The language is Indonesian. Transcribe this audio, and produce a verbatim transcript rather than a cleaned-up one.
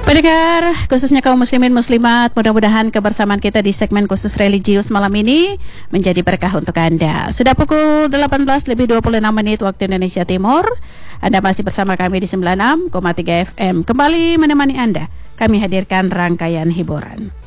Pendengar, khususnya kaum muslimin muslimat, mudah-mudahan kebersamaan kita di segmen khusus religius malam ini menjadi berkah untuk Anda. Sudah pukul delapan belas lebih dua puluh enam menit waktu Indonesia Timur. Anda masih bersama kami di sembilan puluh enam koma tiga F M. Kembali menemani Anda, kami hadirkan rangkaian hiburan.